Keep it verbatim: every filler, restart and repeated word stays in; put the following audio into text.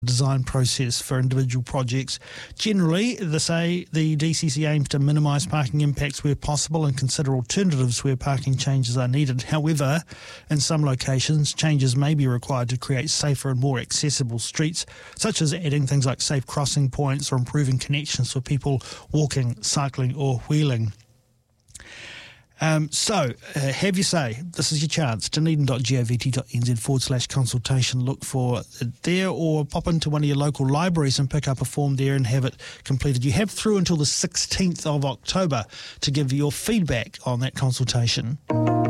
design process for individual projects. Generally, they say the D C C aims to minimise parking impacts where possible and consider alternatives where parking changes are needed. However, in some locations, changes may be required to create safer and more accessible streets, such as adding things like safe crossing points or improving connections for people walking, cycling or wheeling. Um, so, uh, have your say. This is your chance. dunedin.govt.nz forward slash consultation. Look for it there, or pop into one of your local libraries and pick up a form there and have it completed. You have through until the sixteenth of October to give your feedback on that consultation.